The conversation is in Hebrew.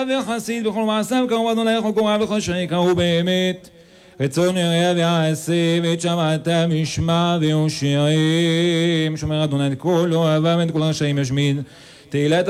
וחסיד בכל מעשיו קרוב אדוני לכל קורא וכל שיקראו באמת רצון יראה ויעשה ואת שמעת משמע ויושיעים שומר אדוני את כל אוהביו ואת כל רשעים ישמיד תהילת